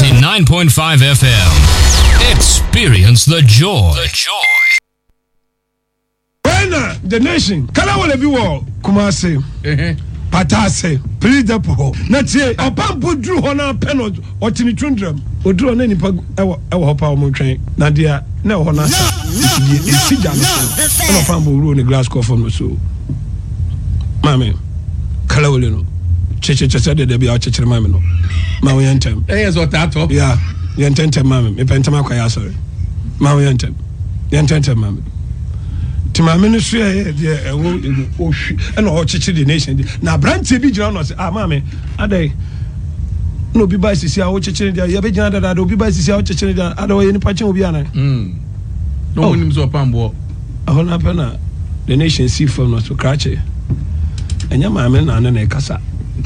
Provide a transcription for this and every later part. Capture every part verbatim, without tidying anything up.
ninety-nine point five F M. Experience the joy. The joy. When uh, the nation, Kala will be war, Kumase, Patase, Pilidapo, Natie, or Pampu drew on our penal or Tinitrundrum, or drew on any pug, our power train, Nadia, no one answer. It's Sijan, and a Pampu rule in a glass coffin or so. Mammy, Kala will know. Cheche said there be our church mammy. Maui Yentem. Here's what that top. Yeah, Yententem mammy, if Pentamaquia, sorry. Maui Yentem, Yententem mammy. To my ministry, yeah, and all church the nation. Now, Branty be John was, ah, mammy, are they? No, be by to see our church in there. You be John that I'll be by to see our church in there. I don't any patching will be on it. No one is a pambo. I want to happen. The nation see from us to cratch it. And your mammy, and a casa.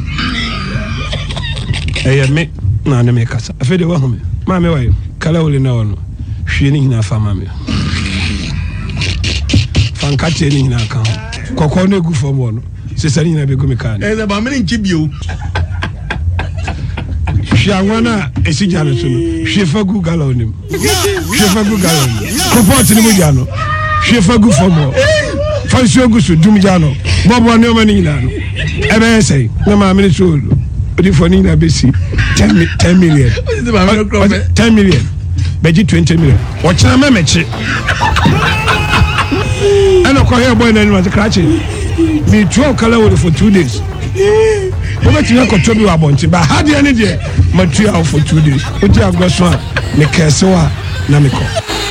I admit, no, no, make us. I feel the woman. Mammy, why? Color will know. She ain't enough for mammy. Fankati in our account. Kokone go for one. Cesarina Begumican. There's about many Gibu. Shawana, a Sijan, she for good gallon. She for good gallon. Comport in Mujano. She for good for more. Fancy Gusu, Dumijano. Bob one no money. Ever say, no, my ministry. But for Nina B C, ten million. ten million. Beji twenty million. Watch a memechi. I don't call here boy and was crashing. Me twelve color for two days. But you have to be a bunch, but how do you need material for two days? What you have got, me Kesoa, Namiko.